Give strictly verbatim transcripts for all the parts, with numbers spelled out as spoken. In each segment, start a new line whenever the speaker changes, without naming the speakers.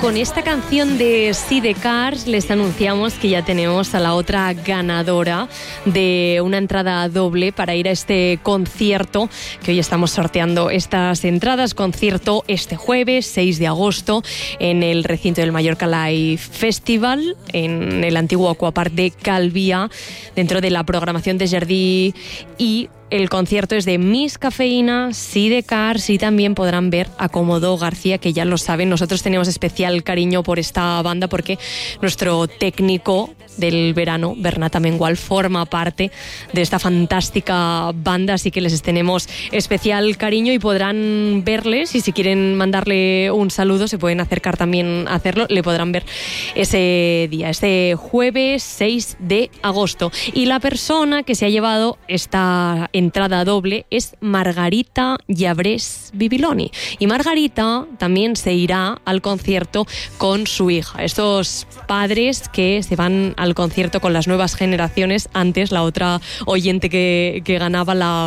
con esta canción de Sidecars les anunciamos que ya tenemos a la otra ganadora de una entrada doble para ir a este concierto, que hoy estamos sorteando estas entradas. Concierto este jueves seis de agosto en el recinto del Mallorca Live Festival, en el antiguo Aquapark de Calvia, dentro de la programación de Jardí. Y el concierto es de Miss Cafeína, Sidecars, y también podrán ver a Cómodo García, que ya lo saben, nosotros tenemos especial cariño por esta banda porque nuestro técnico del verano, Bernat Amengual, forma parte de esta fantástica banda, así que les tenemos especial cariño y podrán verles, y si quieren mandarle un saludo se pueden acercar también a hacerlo, le podrán ver ese día, este jueves seis de agosto. Y la persona que se ha llevado esta entrada doble es Margarita Llabrés Bibiloni, y Margarita también se irá al concierto con su hija, estos padres que se van al concierto con las nuevas generaciones. Antes la otra oyente que, que ganaba la,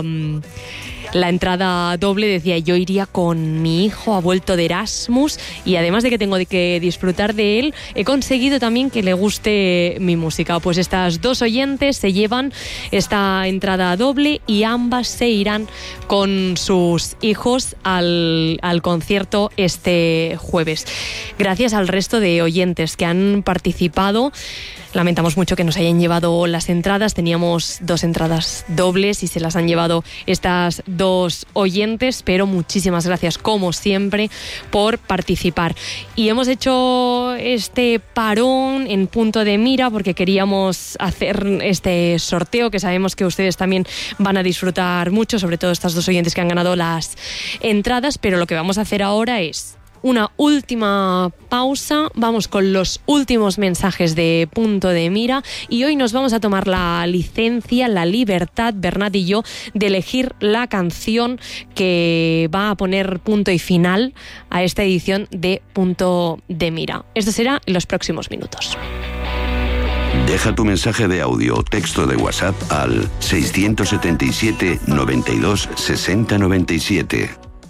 la entrada doble decía: yo iría con mi hijo, ha vuelto de Erasmus y además de que tengo de que disfrutar de él, he conseguido también que le guste mi música. Pues estas dos oyentes se llevan esta entrada doble y ambas se irán con sus hijos al, al concierto este jueves. Gracias al resto de oyentes que han participado. Lamentamos mucho que nos hayan llevado las entradas. Teníamos dos entradas dobles y se las han llevado estas dos oyentes, pero muchísimas gracias, como siempre, por participar. Y hemos hecho este parón en punto de mira porque queríamos hacer este sorteo que sabemos que ustedes también van a disfrutar mucho, sobre todo estas dos oyentes que han ganado las entradas, pero lo que vamos a hacer ahora es una última pausa, vamos con los últimos mensajes de Punto de Mira, y hoy nos vamos a tomar la licencia, la libertad, Bernat y yo, de elegir la canción que va a poner punto y final a esta edición de Punto de Mira. Esto será en los próximos minutos.
Deja tu mensaje de audio o texto de WhatsApp al seiscientos setenta y siete, noventa y dos, sesenta, noventa y siete.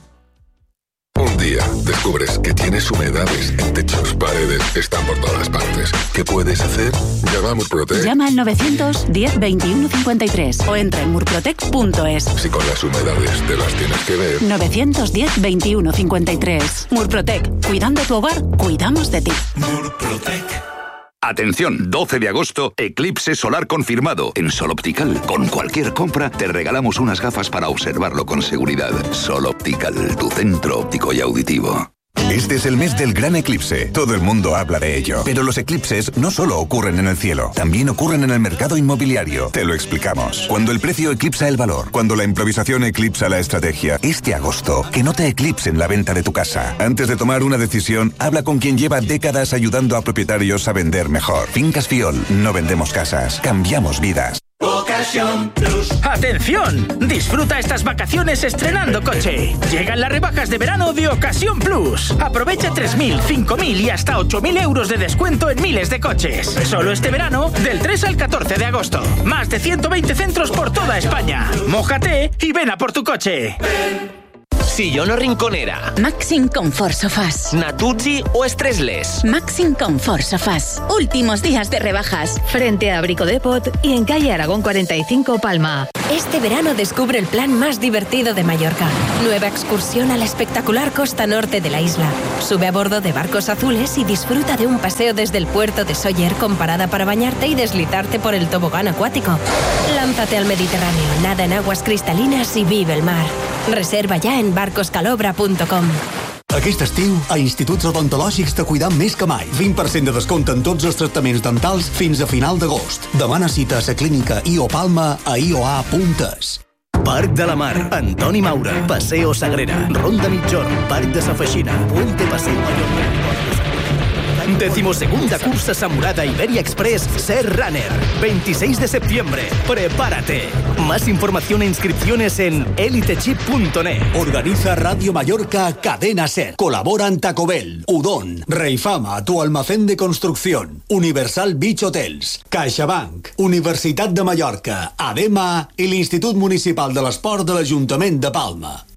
Un día descubres que tienes humedades en techos, paredes, están por todas partes. ¿Qué puedes hacer? Llama a Murprotec.
Llama al novecientos diez veintiuno cincuenta y tres o entra en murprotec punto es.
Si con las humedades te las tienes que ver.
novecientos diez veintiuno cincuenta y tres. Murprotec. Cuidando tu hogar, cuidamos de ti.
Murprotec. Atención, doce de agosto, eclipse solar confirmado. En Sol Optical, con cualquier compra, te regalamos unas gafas para observarlo con seguridad. Sol Optical, tu centro óptico y auditivo.
Este es el mes del gran eclipse. Todo el mundo habla de ello. Pero los eclipses no solo ocurren en el cielo, también ocurren en el mercado inmobiliario. Te lo explicamos. Cuando el precio eclipsa el valor, cuando la improvisación eclipsa la estrategia. Este agosto, que no te eclipsen la venta de tu casa. Antes de tomar una decisión, habla con quien lleva décadas ayudando a propietarios a vender mejor. Fincas Fiol. No vendemos casas, cambiamos vidas.
Ocasión Plus. ¡Atención! Disfruta estas vacaciones estrenando coche. Llegan las rebajas de verano de Ocasión Plus. Aprovecha tres mil, cinco mil y hasta ocho mil euros de descuento en miles de coches. Solo este verano, del tres al catorce de agosto. Más de ciento veinte centros por toda España. Mójate y ven a por tu coche. Ven.
Sillón o rinconera.
Maxim Comfort Sofás.
Natuzzi o Stressless.
Maxim Comfort Sofás. Últimos días de rebajas.
Frente a Brico Depot y en calle Aragón cuarenta y cinco, Palma.
Este verano descubre el plan más divertido de Mallorca. Nueva excursión a la espectacular costa norte de la isla. Sube a bordo de barcos azules y disfruta de un paseo desde el puerto de Sóller con parada para bañarte y deslizarte por el tobogán acuático. Lánzate al Mediterráneo, nada en aguas cristalinas y vive el mar. Reserva ya en barcos calobra punto com.
Aquest estiu, a Instituts Odontològics te cuidam més que mai. vint per cent de descompte en tots els tractaments dentals fins a final d'agost. Demana cita a la clínica I O Palma a i o a punt es.
Parc de la Mar, Antoni Maura, Paseo Sagrera, Ronda Mitjorn, Parc de Sa Feixina, Puente Paseo Mallorca. Decimosegunda cursa Samurada Iberia Express Ser Runner. veintiséis de septiembre. Prepárate. Más información e inscripciones en elitechip punto net.
Organiza Radio Mallorca Cadena Ser. Colaboran Taco Bell, Udon, Reifama, Tu Almacén de Construcción, Universal Beach Hotels, CaixaBank, Universitat de Mallorca, ADEMA i l'Institut Municipal de l'Esport de l'Ajuntament de Palma.